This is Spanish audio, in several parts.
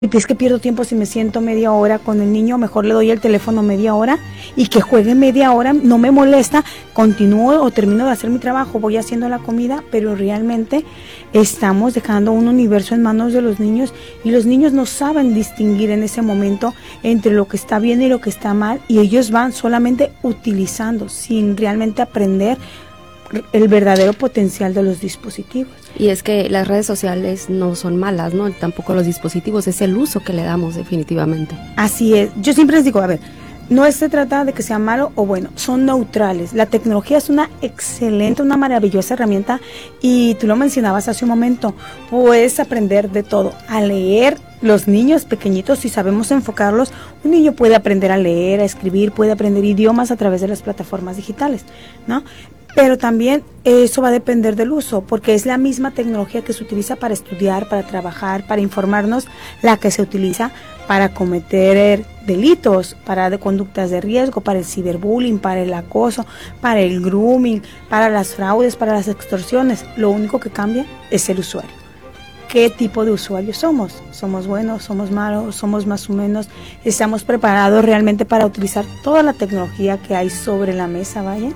es que pierdo tiempo si me siento media hora con el niño, mejor le doy el teléfono media hora y que juegue media hora, no me molesta, continúo o termino de hacer mi trabajo, voy haciendo la comida, pero realmente estamos dejando un universo en manos de los niños y los niños no saben distinguir en ese momento entre lo que está bien y lo que está mal y ellos van solamente utilizando sin realmente aprender el verdadero potencial de los dispositivos. Y es que las redes sociales no son malas, ¿no? Tampoco los dispositivos, es el uso que le damos definitivamente. Así es, yo siempre les digo, a ver, no se trata de que sea malo o bueno, son neutrales. La tecnología es una excelente, una maravillosa herramienta y tú lo mencionabas hace un momento, puedes aprender de todo, a leer. Los niños pequeñitos, si sabemos enfocarlos, un niño puede aprender a leer, a escribir, puede aprender idiomas a través de las plataformas digitales, ¿no? Pero también eso va a depender del uso, porque es la misma tecnología que se utiliza para estudiar, para trabajar, para informarnos, la que se utiliza para cometer delitos, para de conductas de riesgo, para el ciberbullying, para el acoso, para el grooming, para las fraudes, para las extorsiones. Lo único que cambia es el usuario. ¿Qué tipo de usuarios somos? ¿Somos buenos? ¿Somos malos? ¿Somos más o menos? ¿Estamos preparados realmente para utilizar toda la tecnología que hay sobre la mesa, vaya?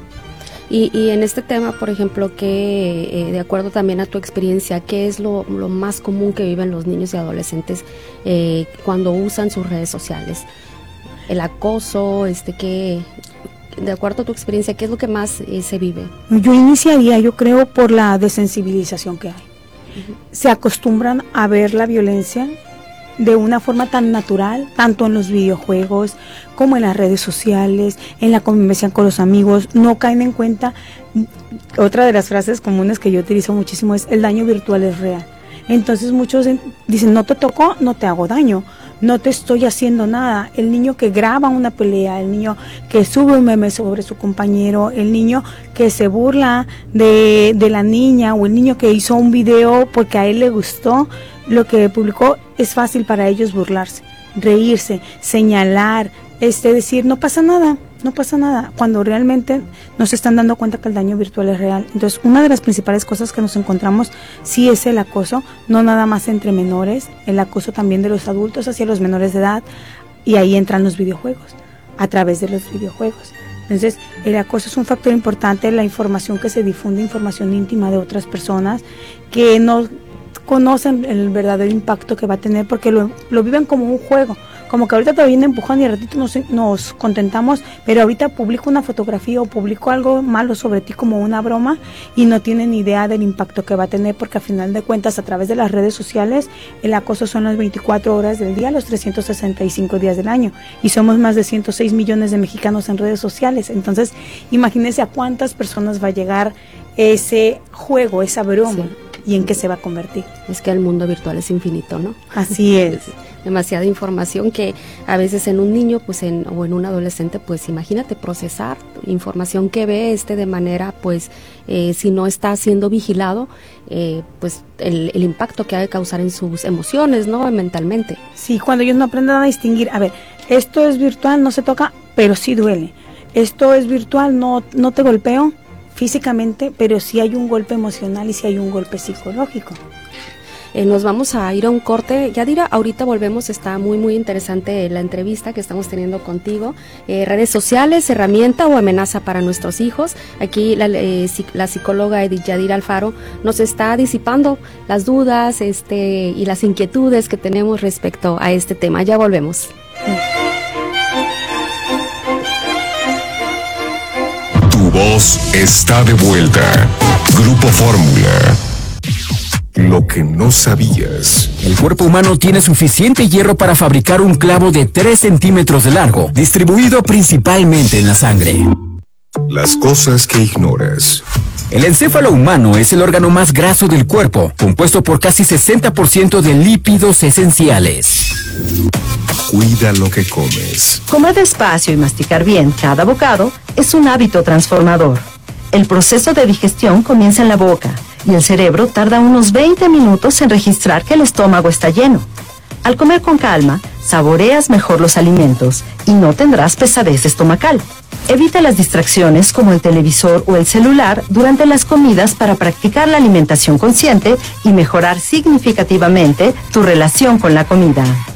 Y en este tema, por ejemplo, que de acuerdo también a tu experiencia, ¿qué es lo más común que viven los niños y adolescentes cuando usan sus redes sociales? El acoso, que de acuerdo a tu experiencia, ¿qué es lo que más se vive? Yo iniciaría, yo creo, por la desensibilización que hay. Se acostumbran a ver la violencia de una forma tan natural, tanto en los videojuegos como en las redes sociales, en la convivencia con los amigos, no caen en cuenta. Otra de las frases comunes que yo utilizo muchísimo es: el daño virtual es real. Entonces muchos dicen: no te tocó, no te hago daño, no te estoy haciendo nada. El niño que graba una pelea, el niño que sube un meme sobre su compañero, el niño que se burla de la niña, o el niño que hizo un video porque a él le gustó lo que publicó, es fácil para ellos burlarse, reírse, señalar, decir no pasa nada, cuando realmente no se están dando cuenta que el daño virtual es real. Entonces, una de las principales cosas que nos encontramos sí es el acoso, no nada más entre menores, el acoso también de los adultos hacia los menores de edad, y ahí entran los videojuegos, a través de los videojuegos. Entonces, el acoso es un factor importante, la información que se difunde, información íntima de otras personas que no conocen el verdadero impacto que va a tener, porque lo viven como un juego, como que ahorita te viene empujando y al ratito nos contentamos, pero ahorita publico una fotografía o publico algo malo sobre ti como una broma y no tienen idea del impacto que va a tener, porque al final de cuentas, a través de las redes sociales, el acoso son las 24 horas del día, los 365 días del año, y somos más de 106 millones de mexicanos en redes sociales. Entonces, imagínense a cuántas personas va a llegar ese juego, esa broma. Sí. ¿Y en qué se va a convertir? Es que el mundo virtual es infinito, ¿no? Así es. Demasiada información que a veces en un niño o en un adolescente, pues imagínate procesar información que ve de manera, pues si no está siendo vigilado, pues el impacto que ha de causar en sus emociones, ¿no? Mentalmente. Sí, cuando ellos no aprendan a distinguir, a ver, esto es virtual, no se toca, pero sí duele. Esto es virtual, no te golpeo físicamente, pero sí hay un golpe emocional y sí hay un golpe psicológico. Nos vamos a ir a un corte. Yadira, ahorita volvemos, está muy muy interesante la entrevista que estamos teniendo contigo. Redes sociales, herramienta o amenaza para nuestros hijos. Aquí la psicóloga Edith Yadira Alfaro nos está disipando las dudas y las inquietudes que tenemos respecto a este tema. Ya volvemos. Tu voz está de vuelta. Grupo Fórmula. Lo que no sabías. El cuerpo humano tiene suficiente hierro para fabricar un clavo de 3 centímetros de largo, distribuido principalmente en la sangre. Las cosas que ignoras. El encéfalo humano es el órgano más graso del cuerpo, compuesto por casi 60% de lípidos esenciales. Cuida lo que comes. Comer despacio y masticar bien cada bocado es un hábito transformador. El proceso de digestión comienza en la boca y el cerebro tarda unos 20 minutos en registrar que el estómago está lleno. Al comer con calma, saboreas mejor los alimentos y no tendrás pesadez estomacal. Evita las distracciones como el televisor o el celular durante las comidas para practicar la alimentación consciente y mejorar significativamente tu relación con la comida.